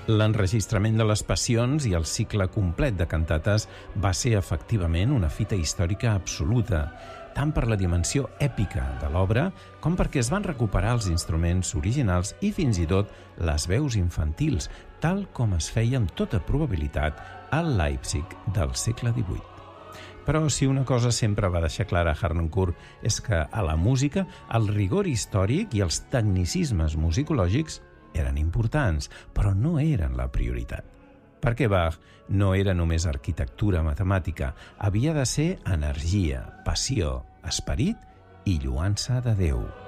L'enregistrament de les passions i el cicle complet de cantates va ser efectivament una fita històrica absoluta, tant per la dimensió èpica de l'obra com perquè es van recuperar els instruments originals i fins i tot les veus infantils, tal com es feia amb tota probabilitat al Leipzig del segle XVIII. Però si una cosa sempre va deixar clara Harnoncourt és que a la música el rigor històric i els tecnicismes musicològics eren importants, però no eren la prioritat. Perquè Bach no era només arquitectura matemàtica, havia de ser energia, passió, esperit i lluança de Déu.